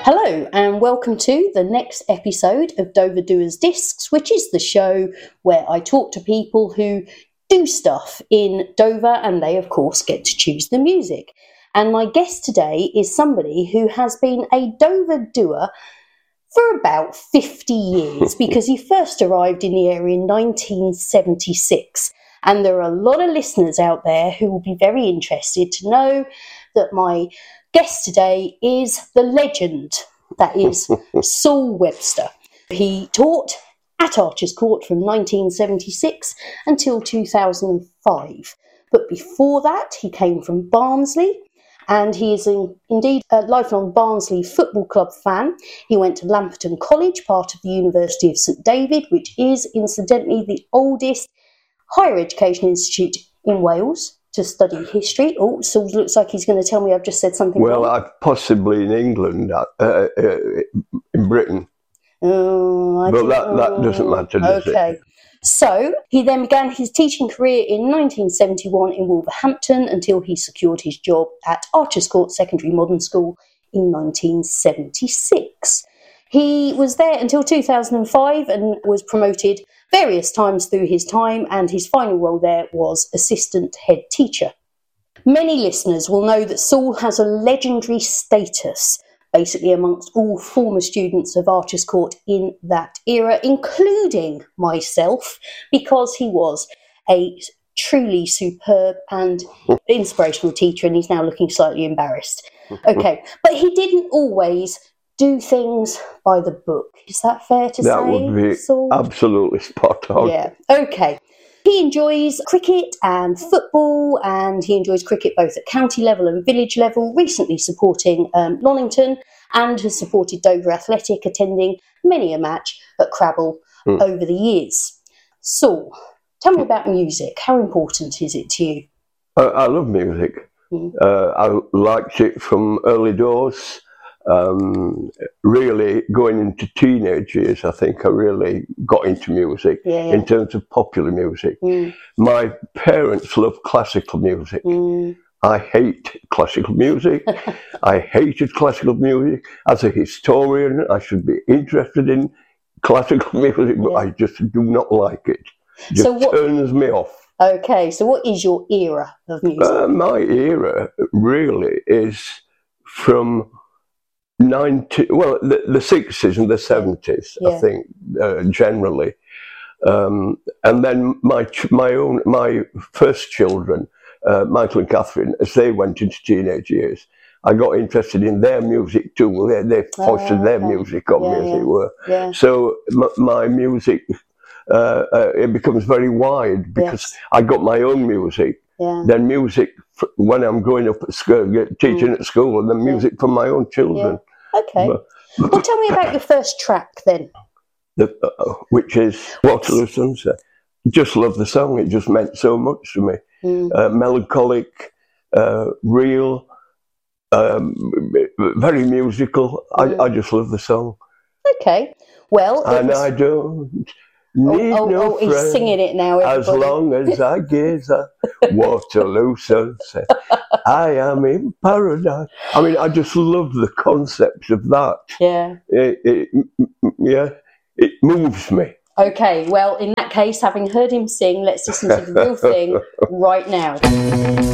Hello and welcome to the next episode of Dover Doers Discs, which is the show where I talk to people who do stuff in Dover and they of course get to choose the music. And my guest today is somebody who has been a Dover doer for about 50 years because he first arrived in the area in 1976. And there are a lot of listeners out there who will be very interested to know that my guest today is the legend, that is Saul Webster. He taught at Archer's Court from 1976 until 2005. But before that, he came from Barnsley, and he is indeed a lifelong Barnsley Football Club fan. He went to Lamperton College, part of the University of St David, which is incidentally the oldest higher education institute in Wales, to study history. Oh, Saul looks like he's going to tell me I've just said something wrong. Well, possibly in England, in Britain. Oh, but that doesn't matter, does it? Okay. So he then began his teaching career in 1971 in Wolverhampton until he secured his job at Archer's Court Secondary Modern School in 1976. He was there until 2005 and was promoted various times through his time, and his final role there was assistant head teacher. Many listeners will know that Saul has a legendary status, basically amongst all former students of Archer's Court in that era, including myself, because he was a truly superb and inspirational teacher, and he's now looking slightly embarrassed. Okay, but he didn't always do things by the book. Is that fair to say? That would be Saul? Absolutely spot on. Yeah, okay. He enjoys cricket and football, and he enjoys cricket both at county level and village level, recently supporting Lonnington, and has supported Dover Athletic, attending many a match at Crabble over the years. Saul, tell me about music. How important is it to you? I love music. I liked it from early doors. Really going into teenage years, I think I really got into music in terms of popular music. My parents loved classical music. I hate classical music. I hated classical music. As a historian, I should be interested in classical music, but I just do not like it. It just turns me off. Okay, so what is your era of music? My era really is from the 60s and the 70s, I think, generally. And then my first children, Michael and Catherine, as they went into teenage years, I got interested in their music too. They fostered their music on me, as it were. Yeah. So my music, it becomes very wide because I got my own music. Then music when I'm growing up at school, teaching at school, and then music from my own children. Okay. Well, tell me about your first track then. Which is Waterloo Sunset. Just love the song. It just meant so much to me. Melancholic, real, very musical. I just love the song. Okay. Well, I don't need no friend. He's singing it now, everybody. As long as I gaze at Waterloo Sunset, I am in paradise. I mean, I just love the concept of that. Yeah. It moves me. Okay, well, in that case, having heard him sing, let's listen to the real thing right now.